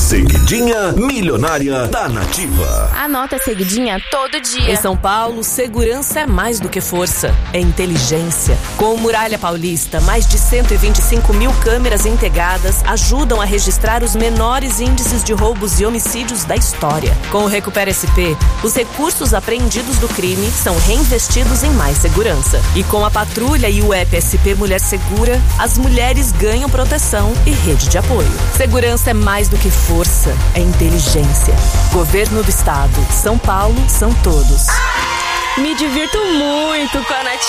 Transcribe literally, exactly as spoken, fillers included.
Seguidinha Milionária da Nativa. Anota a seguidinha todo dia. Em São Paulo, segurança é mais do que força, é inteligência. Com o Muralha Paulista, mais de cento e vinte e cinco mil câmeras integradas ajudam a registrar os menores índices de roubos e homicídios da história. Com o Recupera S P, os recursos apreendidos do crime são reinvestidos em mais segurança. E com a patrulha e o app S P Mulher Segura, as mulheres ganham proteção e rede de apoio. Segurança é mais do que força, é inteligência. Governo do Estado. São Paulo, são todos. Me divirto muito com a Nativa.